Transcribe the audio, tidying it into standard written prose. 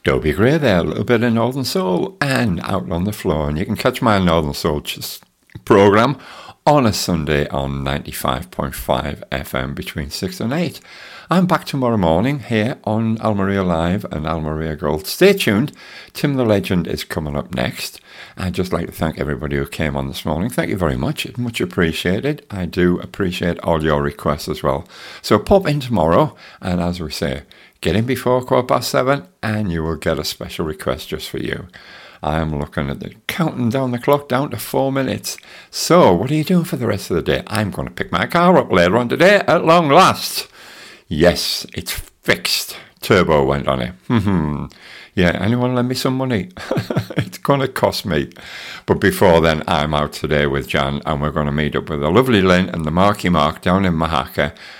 Dobie Gray there, a little bit of Northern Soul and Out on the Floor. And you can catch my Northern Soul programme on a Sunday on 95.5 FM between 6 and 8. I'm back tomorrow morning here on Almeria Live and Almeria Gold. Stay tuned. Tim the Legend is coming up next. I'd just like to thank everybody who came on this morning. Thank you very much. It's much appreciated. I do appreciate all your requests as well. So pop in tomorrow, and as we say, get in before 7:15 and you will get a special request just for you. I'm looking at counting down the clock down to 4 minutes. So what are you doing for the rest of the day? I'm going to pick my car up later on today at long last. Yes, it's fixed. Turbo went on it. Yeah, anyone lend me some money? It's going to cost me. But before then, I'm out today with Jan, and we're going to meet up with the lovely Lynn and the Marky Mark down in Mahaka.